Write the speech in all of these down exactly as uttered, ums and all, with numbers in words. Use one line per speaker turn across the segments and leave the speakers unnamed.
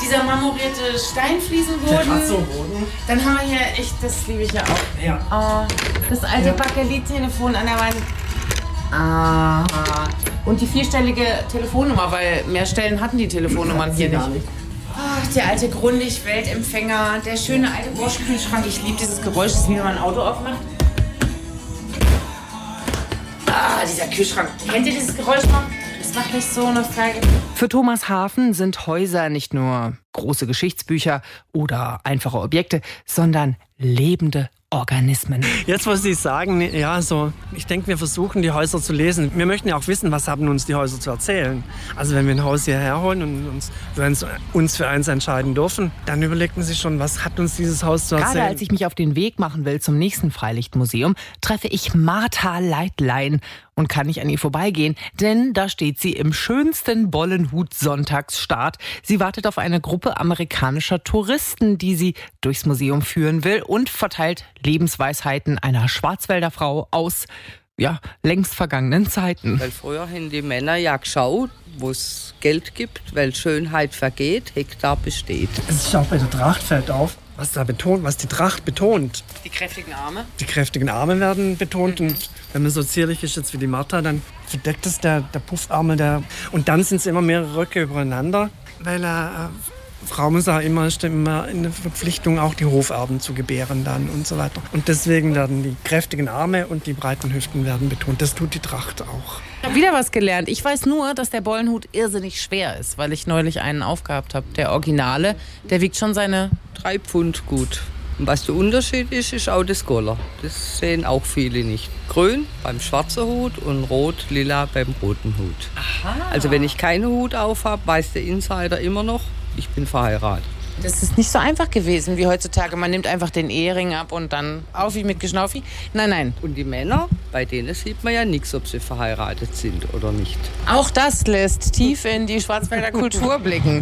dieser marmorierte Steinfliesenboden.
Terrazzo-Boden.
Dann haben wir hier, echt, das liebe ich ja auch.
Ja.
Oh, das alte
Ja.
Bakelit-Telefon an der Wand. Ah. Und die vierstellige Telefonnummer, weil mehr Stellen hatten die Telefonnummern hier nicht.
nicht.
Ach, der alte Grundig-Weltempfänger, der schöne alte Bosch-Kühlschrank. Ich liebe dieses Geräusch, das wie wenn man ein Auto aufmacht. Ah, dieser Kühlschrank. Kennt ihr dieses Geräusch noch? Das macht mich so nostalgisch.
Für Thomas Hafen sind Häuser nicht nur große Geschichtsbücher oder einfache Objekte, sondern lebende Organismen.
Jetzt, was Sie sagen, ja, so, ich denke, wir versuchen, die Häuser zu lesen. Wir möchten ja auch wissen, was haben uns die Häuser zu erzählen. Also wenn wir ein Haus hierher holen und uns, uns, uns für eins entscheiden dürfen, dann überlegt man sich schon, was hat uns dieses Haus zu erzählen.
Gerade als ich mich auf den Weg machen will zum nächsten Freilichtmuseum, treffe ich Martha Leitlein und kann nicht an ihr vorbeigehen, denn da steht sie im schönsten Bollenhut-Sonntagsstart. Sie wartet auf eine Gruppe amerikanischer Touristen, die sie durchs Museum führen will und verteilt Lebensweisheiten einer Schwarzwälder Frau aus, ja, längst vergangenen Zeiten.
Weil früher haben die Männer ja geschaut, wo es Geld gibt, weil Schönheit vergeht, Hektar besteht.
Es ist auch bei der Tracht fällt auf, was da betont, was die Tracht betont.
Die kräftigen Arme.
Die kräftigen Arme werden betont, mhm. Und wenn man so zierlich ist jetzt wie die Martha, dann verdeckt es der, der Puffarme. Der, und dann sind es immer mehrere Röcke übereinander, weil äh, Frau muss auch immer, immer in der Verpflichtung, auch die Hoferben zu gebären dann und so weiter. Und deswegen werden die kräftigen Arme und die breiten Hüften werden betont. Das tut die Tracht auch.
Ich habe wieder was gelernt. Ich weiß nur, dass der Bollenhut irrsinnig schwer ist, weil ich neulich einen aufgehabt habe. Der Originale, der wiegt schon seine...
Drei Pfund gut. Und was der Unterschied ist, ist auch das Goller. Das sehen auch viele nicht. Grün beim schwarzen Hut und rot, lila beim roten Hut.
Aha.
Also wenn ich keinen Hut auf habe, weiß der Insider immer noch, ich bin verheiratet.
Das ist nicht so einfach gewesen wie heutzutage. Man nimmt einfach den Ehering ab und dann auf wie mit Geschnaufi. Nein, nein.
Und die Männer, bei denen sieht man ja nichts, ob sie verheiratet sind oder nicht.
Auch das lässt tief in die Schwarzwälder Kultur blicken.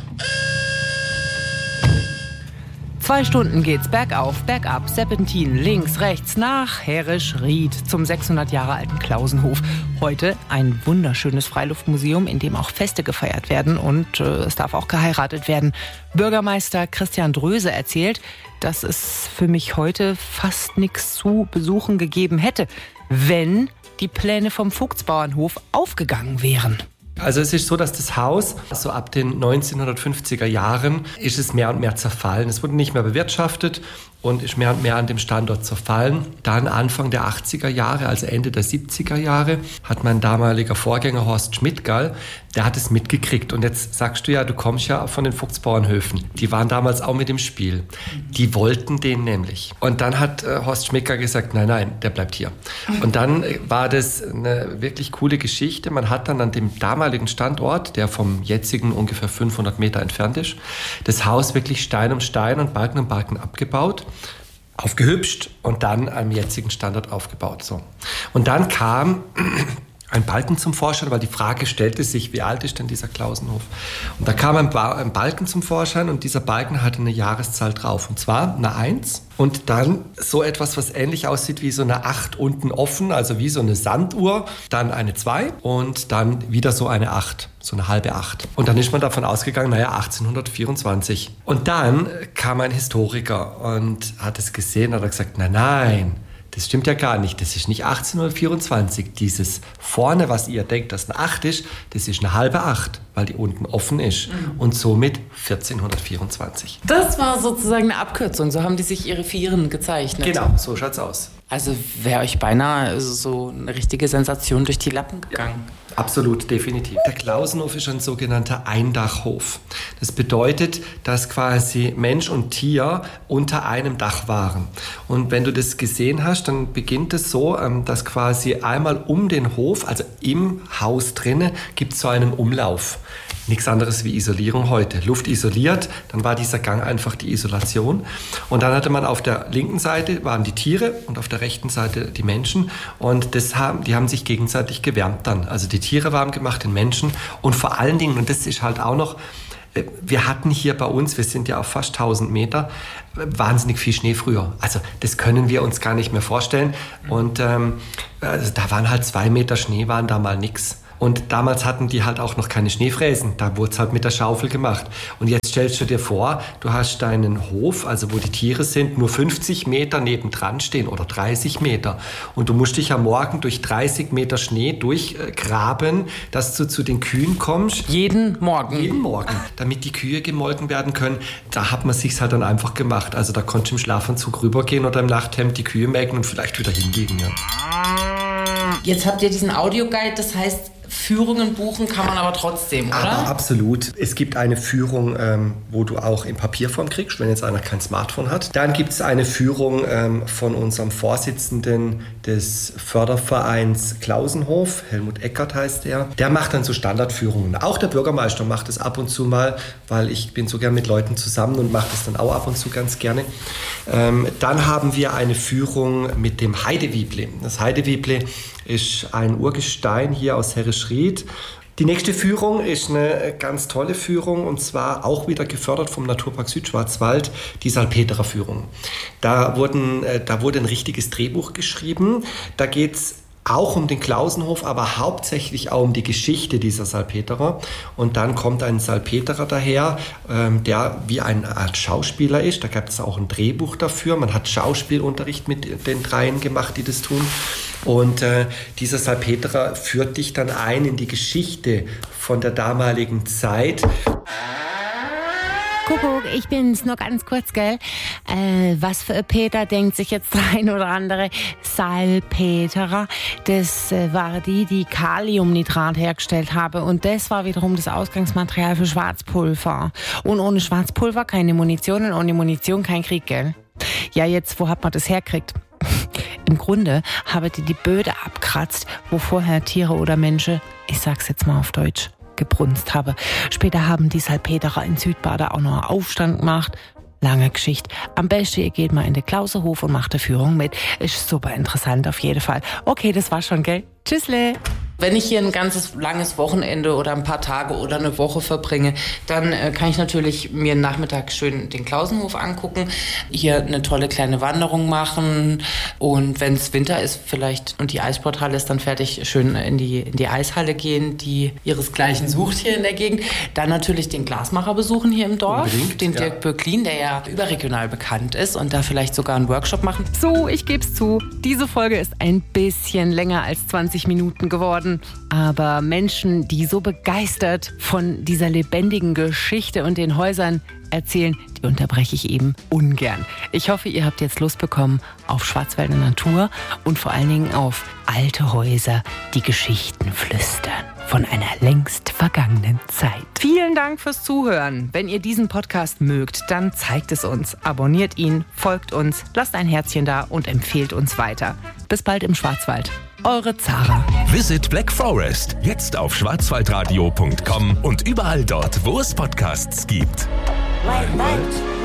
Zwei Stunden geht's bergauf, bergab, Serpentin, links, rechts, nach Herrisch-Ried zum sechshundert Jahre alten Klausenhof. Heute ein wunderschönes Freiluftmuseum, in dem auch Feste gefeiert werden und äh, es darf auch geheiratet werden. Bürgermeister Christian Dröse erzählt, dass es für mich heute fast nichts zu besuchen gegeben hätte, wenn die Pläne vom Vogtsbauernhof aufgegangen wären.
Also es ist so, dass das Haus, so ab den neunzehnhundertfünfziger Jahren, ist es mehr und mehr zerfallen. Es wurde nicht mehr bewirtschaftet und ist mehr und mehr an dem Standort zerfallen. Dann Anfang der achtziger Jahre, also Ende der siebziger Jahre, hat mein damaliger Vorgänger Horst Schmidtgall, der hat es mitgekriegt. Und jetzt sagst du ja, du kommst ja von den Vogtsbauernhöfen. Die waren damals auch mit im Spiel. Die wollten den nämlich. Und dann hat äh, Horst Schmidtgall gesagt, nein, nein, der bleibt hier. Und dann äh, war das eine wirklich coole Geschichte. Man hat dann an dem damaligen Standort, der vom jetzigen ungefähr fünfhundert Meter entfernt ist, das Haus wirklich Stein um Stein und Balken um Balken abgebaut, aufgehübscht und dann am jetzigen Standort aufgebaut. So. Und dann kam ein Balken zum Vorschein, weil die Frage stellte sich, wie alt ist denn dieser Klausenhof? Und da kam ein, ba- ein Balken zum Vorschein und dieser Balken hatte eine Jahreszahl drauf, und zwar eine eins und dann so etwas, was ähnlich aussieht wie so eine acht unten offen, also wie so eine Sanduhr, dann eine zwei und dann wieder so eine acht, so eine halbe acht. Und dann ist man davon ausgegangen, naja, achtzehnhundertvierundzwanzig. Und dann kam ein Historiker und hat es gesehen und hat gesagt, nein, nein, das stimmt ja gar nicht. Das ist nicht achtzehnhundertvierundzwanzig. Dieses vorne, was ihr denkt, dass eine acht ist, das ist eine halbe acht, weil die unten offen ist. Mhm. Und somit vierzehnhundertvierundzwanzig.
Das war sozusagen eine Abkürzung. So haben die sich ihre Vieren gezeichnet.
Genau, so schaut's aus.
Also wäre euch beinahe so eine richtige Sensation durch die Lappen gegangen.
Ja. Absolut, definitiv. Der Klausenhof ist ein sogenannter Eindachhof. Das bedeutet, dass quasi Mensch und Tier unter einem Dach waren. Und wenn du das gesehen hast, dann beginnt es so, dass quasi einmal um den Hof, also im Haus drinnen, gibt es so einen Umlauf. Nichts anderes wie Isolierung heute. Luft isoliert, dann war dieser Gang einfach die Isolation. Und dann hatte man auf der linken Seite waren die Tiere und auf der rechten Seite die Menschen. Und das haben, die haben sich gegenseitig gewärmt dann. Also die Tiere warm gemacht, den Menschen. Und vor allen Dingen, und das ist halt auch noch, wir hatten hier bei uns, wir sind ja auf fast tausend Meter, wahnsinnig viel Schnee früher. Also das können wir uns gar nicht mehr vorstellen. Und ähm, also da waren halt zwei Meter Schnee, waren da mal nix. Und damals hatten die halt auch noch keine Schneefräsen. Da wurde es halt mit der Schaufel gemacht. Und jetzt stellst du dir vor, du hast deinen Hof, also wo die Tiere sind, nur fünfzig Meter nebendran stehen oder dreißig Meter. Und du musst dich am Morgen durch dreißig Meter Schnee durchgraben, dass du zu den Kühen kommst.
Jeden Morgen?
Jeden Morgen, damit die Kühe gemolken werden können. Da hat man sich's halt dann einfach gemacht. Also da konntest du im Schlafanzug rübergehen oder im Nachthemd die Kühe melken und vielleicht wieder hinlegen. Ja.
Jetzt habt ihr diesen Audioguide, das heißt, Führungen buchen kann man aber trotzdem, oder?
Aber absolut. Es gibt eine Führung, ähm, wo du auch in Papierform kriegst, wenn jetzt einer kein Smartphone hat. Dann gibt es eine Führung ähm, von unserem Vorsitzenden des Fördervereins Klausenhof, Helmut Eckert heißt der. Der macht dann so Standardführungen. Auch der Bürgermeister macht es ab und zu mal, weil ich bin so gern mit Leuten zusammen und mache das dann auch ab und zu ganz gerne. Ähm, dann haben wir eine Führung mit dem Heidewible. Das Heidewible ist ein Urgestein hier aus Herrischried. Die nächste Führung ist eine ganz tolle Führung und zwar auch wieder gefördert vom Naturpark Südschwarzwald, die Salpeterer Führung. Da, wurden, da wurde ein richtiges Drehbuch geschrieben. Da geht es auch um den Klausenhof, aber hauptsächlich auch um die Geschichte dieser Salpeterer. Und dann kommt ein Salpeterer daher, ähm, der wie eine Art Schauspieler ist. Da gab es auch ein Drehbuch dafür. Man hat Schauspielunterricht mit den dreien gemacht, die das tun. Und äh, dieser Salpeterer führt dich dann ein in die Geschichte von der damaligen Zeit.
Kuckuck, ich bin's, nur ganz kurz, gell? Äh, was für ein Peter denkt sich jetzt der ein oder andere? Salpeterer, das äh, war die, die Kaliumnitrat hergestellt habe. Und das war wiederum das Ausgangsmaterial für Schwarzpulver. Und ohne Schwarzpulver keine Munition und ohne Munition kein Krieg, gell? Ja, jetzt, wo hat man das herkriegt? Im Grunde habe die die Böde abkratzt, wo vorher Tiere oder Menschen, ich sag's jetzt mal auf Deutsch, gebrunst habe. Später haben die Salpeterer in Südbader auch noch einen Aufstand gemacht. Lange Geschichte. Am besten, ihr geht mal in den Klausenhof und macht eine Führung mit. Ist super interessant auf jeden Fall. Okay, das war's schon, gell? Tschüssle!
Wenn ich hier ein ganzes langes Wochenende oder ein paar Tage oder eine Woche verbringe, dann äh, kann ich natürlich mir Nachmittag schön den Klausenhof angucken, hier eine tolle kleine Wanderung machen und wenn es Winter ist vielleicht und die Eissporthalle ist dann fertig, schön in die, in die Eishalle gehen, die ihresgleichen sucht hier in der Gegend. Dann natürlich den Glasmacher besuchen hier im Dorf, Unbedingt, den Dirk ja. Böcklin, der ja überregional bekannt ist und da vielleicht sogar einen Workshop machen.
So, ich geb's zu, diese Folge ist ein bisschen länger als zwanzig Minuten geworden. Aber Menschen, die so begeistert von dieser lebendigen Geschichte und den Häusern erzählen, die unterbreche ich eben ungern. Ich hoffe, ihr habt jetzt Lust bekommen auf Schwarzwälder Natur und vor allen Dingen auf alte Häuser, die Geschichten flüstern von einer längst vergangenen Zeit. Vielen Dank fürs Zuhören. Wenn ihr diesen Podcast mögt, dann zeigt es uns. Abonniert ihn, folgt uns, lasst ein Herzchen da und empfehlt uns weiter. Bis bald im Schwarzwald. Eure Zara.
Visit Black Forest. Jetzt auf schwarzwaldradio punkt com und überall dort, wo es Podcasts gibt.
Right, right.